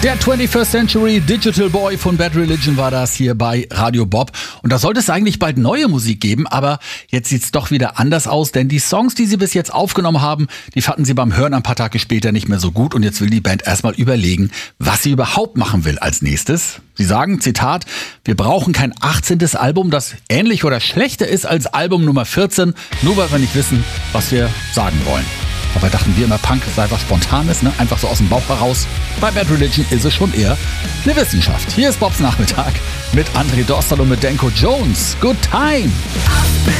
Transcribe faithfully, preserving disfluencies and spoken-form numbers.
Der twenty-first Century Digital Boy von Bad Religion war das hier bei Radio Bob. Und da sollte es eigentlich bald neue Musik geben, aber jetzt sieht's doch wieder anders aus, denn die Songs, die sie bis jetzt aufgenommen haben, die fanden sie beim Hören ein paar Tage später nicht mehr so gut und jetzt will die Band erstmal überlegen, was sie überhaupt machen will als nächstes. Sie sagen, Zitat, wir brauchen kein achtzehntes Album, das ähnlich oder schlechter ist als Album Nummer vierzehn, nur weil wir nicht wissen, was wir sagen wollen. Dabei dachten wir immer, Punk sei was Spontanes, ne? Einfach so aus dem Bauch heraus. Bei Bad Religion ist es schon eher eine Wissenschaft. Hier ist Bobs Nachmittag mit André Dostal und mit Danko Jones. Good time!